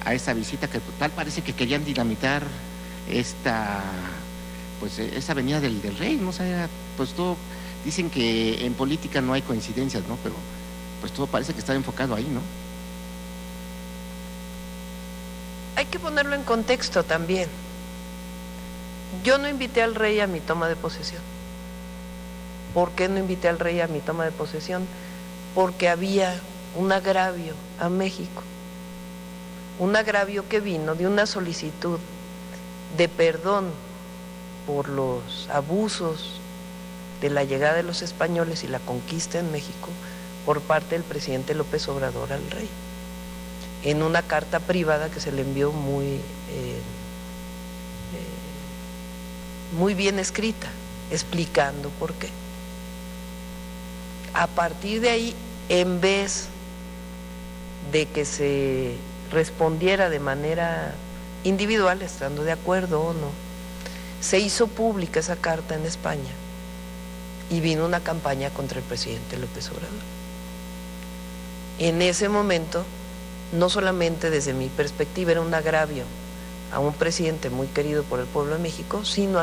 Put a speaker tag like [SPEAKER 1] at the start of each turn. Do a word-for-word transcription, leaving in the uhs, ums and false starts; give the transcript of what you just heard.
[SPEAKER 1] a esa visita, que tal parece que querían dinamitar esta, pues esa venida del, del rey, no sé, pues todo, dicen que en política no hay coincidencias, ¿no? Pero pues todo parece que está enfocado ahí, ¿no?
[SPEAKER 2] Hay que ponerlo en contexto también. Yo no invité al rey a mi toma de posesión. ¿Por qué no invité al rey a mi toma de posesión? Porque había un agravio a México, un agravio que vino de una solicitud de perdón por los abusos de la llegada de los españoles y la conquista en México por parte del presidente López Obrador al rey, en una carta privada que se le envió muy, eh, eh, muy bien escrita, explicando por qué. A partir de ahí, en vez de que se respondiera de manera individual, estando de acuerdo o no, se hizo pública esa carta en España y vino una campaña contra el presidente López Obrador. En ese momento, no solamente desde mi perspectiva era un agravio a un presidente muy querido por el pueblo de México, sino